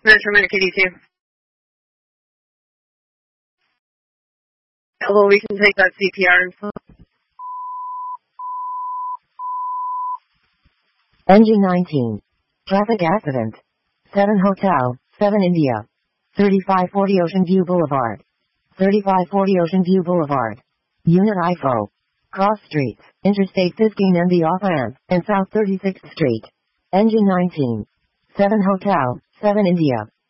Metro Minute KD2. Well, we can take that CPR info. NG19. Traffic accident. 7 Hotel, 7 India. 3540 Ocean View Boulevard. 3540 Ocean View Boulevard. Unit IFO. Cross streets, Interstate 15 and the off-ramp, and South 36th Street. Engine 19. 7 Hotel, 7 India.